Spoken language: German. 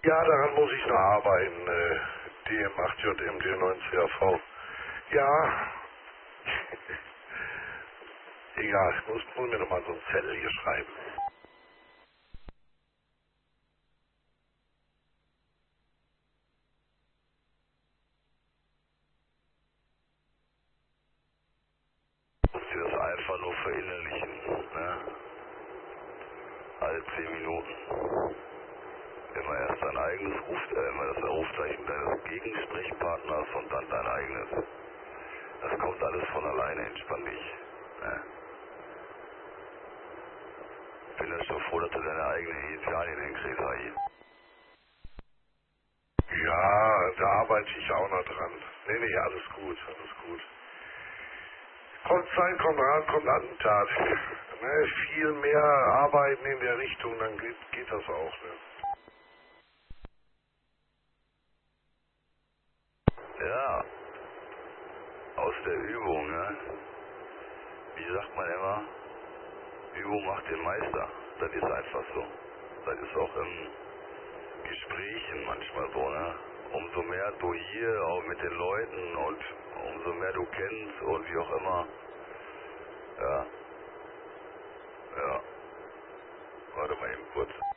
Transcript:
Ja, daran muss ich noch arbeiten. DM8JM, D9CAV. Ja. Egal, ich muss mir nochmal so einen Zettel hier schreiben. Du musst dir das einfach nur verinnerlichen, ne? Alle 10 Minuten. Immer erst dein eigenes immer das Rufzeichen deines Gegensprechpartners und dann dein eigenes. Das kommt alles von alleine, entspann dich. Ne? Bin ja schon froh, dass du deine eigenen Initialien hinkriegst, Hai. Ja, da arbeite ich auch noch dran. Nee, alles gut, alles gut. Kommt Zeit, kommt ran, kommt Attentat. Ne, viel mehr arbeiten in der Richtung, dann geht das auch. Ne? Ja, aus der Übung, ne? Wie sagt man immer? Übung macht den Meister. Das ist einfach so. Das ist auch im Gesprächen manchmal so, ne? Umso mehr du hier auch mit den Leuten und umso mehr du kennst und wie auch immer. Ja, ja. Warte mal eben kurz.